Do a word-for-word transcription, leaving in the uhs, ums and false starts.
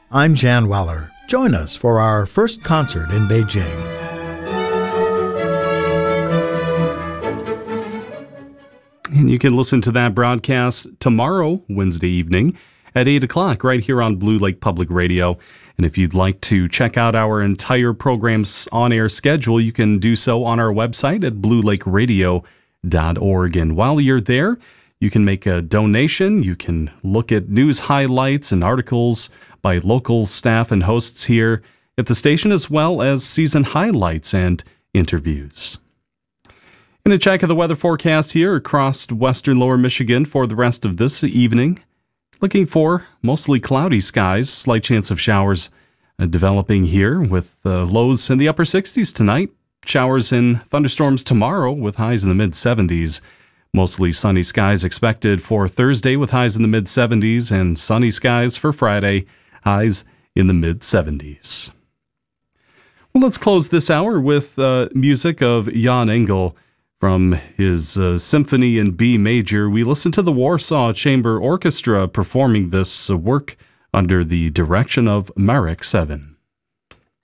I'm Jan Weller. Join us for our first concert in Beijing. And you can listen to that broadcast tomorrow, Wednesday evening, at eight o'clock right here on Blue Lake Public Radio. And if you'd like to check out our entire program's on-air schedule, you can do so on our website at blue lake radio dot org. And while you're there, you can make a donation. You can look at news highlights and articles by local staff and hosts here at the station, as well as season highlights and interviews. And a check of the weather forecast here across western lower Michigan for the rest of this evening. Looking for mostly cloudy skies, slight chance of showers uh, developing here with uh, lows in the upper sixties tonight. Showers and thunderstorms tomorrow with highs in the mid seventies. Mostly sunny skies expected for Thursday with highs in the mid seventies, and sunny skies for Friday, highs in the mid seventies. Well, let's close this hour with uh, music of Jan Engel. From his uh, Symphony in B Major, we listen to the Warsaw Chamber Orchestra performing this uh, work under the direction of Marek Seven.